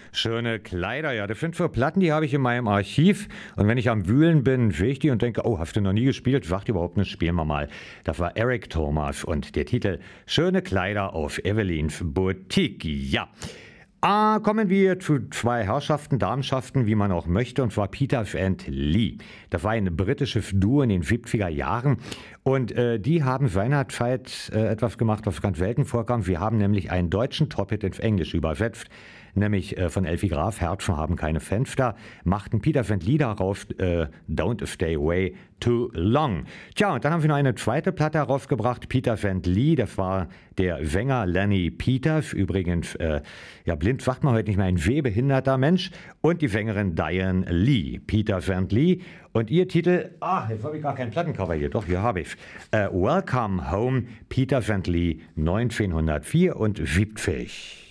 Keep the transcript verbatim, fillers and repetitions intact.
Schöne Kleider, ja. Das sind für Platten, die habe ich in meinem Archiv. Und wenn ich am Wühlen bin, sehe ich die und denke, oh, hast du noch nie gespielt? Sagt überhaupt nicht, spielen wir mal. Das war Eric Thomas und der Titel Schöne Kleider auf Evelyns Boutique. Ja. Ah, kommen wir zu zwei Herrschaften, Damenschaften, wie man auch möchte, und zwar Peters and Lee. Das war ein britisches Duo in den siebziger Jahren und äh, die haben seinerzeit äh, etwas gemacht, was ganz selten vorkam. Wir haben nämlich einen deutschen Top-Hit ins Englische übersetzt, nämlich äh, von Elfie Graf, Herzen haben keine Fenster, machten Peters and Lee daraus äh, Don't Stay Away Too Long. Tja, und dann haben wir noch eine zweite Platte herausgebracht, Peters and Lee, das war der Sänger Lenny Peters, übrigens, äh, ja, blind sagt man heute nicht mehr, ein sehbehinderter Mensch, und die Sängerin Diane Lee, Peters and Lee, und ihr Titel, ah, jetzt habe ich gar keinen Plattencover hier, doch, hier habe ich äh, Welcome Home, Peters and Lee, neunzehnhundertvierundsiebzig.